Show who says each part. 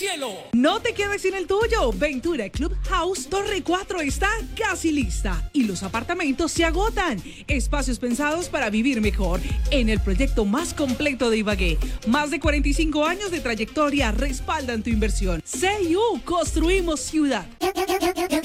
Speaker 1: cielo.
Speaker 2: No te quedes sin el tuyo. Ventura Club House Torre 4 está casi lista y los apartamentos se agotan. Espacios pensados para vivir mejor en el proyecto más completo de Ibagué. Más de 45 años de trayectoria respaldan tu inversión. CIU, construimos ciudad.